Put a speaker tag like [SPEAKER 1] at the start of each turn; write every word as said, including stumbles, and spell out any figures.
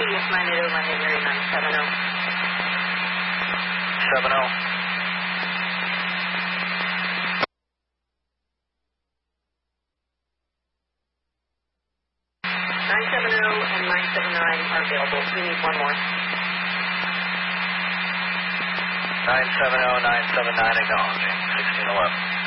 [SPEAKER 1] yes, nine eight zero, Monday, Mary, nine seven zero.
[SPEAKER 2] seven zero.
[SPEAKER 1] nine seven zero and nine seven nine are available. We need one more.
[SPEAKER 2] nine seven zero, nine seven nine acknowledging, sixteen eleven.